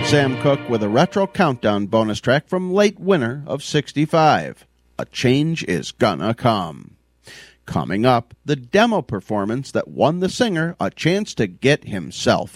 Sam Cooke with a retro countdown bonus track from late winter of 65. A Change Is Gonna Come. Coming up, the demo performance that won the singer a chance to get himself